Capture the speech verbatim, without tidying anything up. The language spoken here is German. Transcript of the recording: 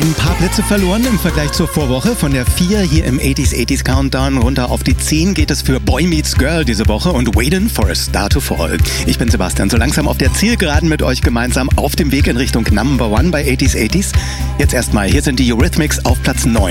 Ein paar Plätze verloren im Vergleich zur Vorwoche. Von der vier hier im achtziger achtziger Countdown runter auf die zehn geht es für Boy Meets Girl diese Woche und Waiting for a Star to Fall. Ich bin Sebastian, so langsam auf der Zielgeraden mit euch gemeinsam auf dem Weg in Richtung Number One bei achtziger achtziger. Jetzt erstmal, hier sind die Eurythmics auf Platz neun.